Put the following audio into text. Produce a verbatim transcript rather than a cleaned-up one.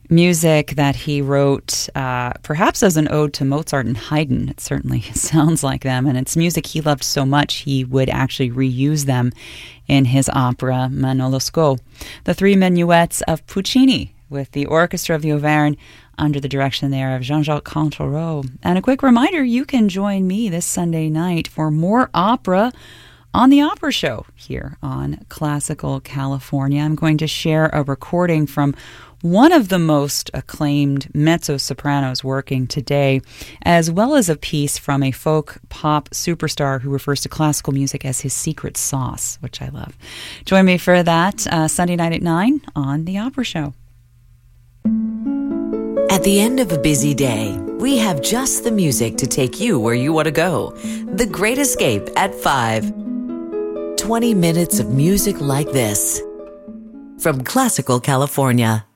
music that he wrote uh, perhaps as an ode to Mozart and Haydn. It certainly sounds like them, and it's music he loved so much he would actually reuse them in his opera Manolo Sco. The three minuets of Puccini with the Orchestra of the Auvergne under the direction there of Jean-Jacques Cantereau. And a quick reminder, you can join me this Sunday night for more opera on the Opera Show here on Classical California. I'm going to share a recording from one of the most acclaimed mezzo-sopranos working today, as well as a piece from a folk pop superstar who refers to classical music as his secret sauce, which I love. Join me for that uh, Sunday night at nine on the Opera Show. At the end of a busy day, we have just the music to take you where you want to go. The Great Escape at five. twenty minutes of music like this from Classical California.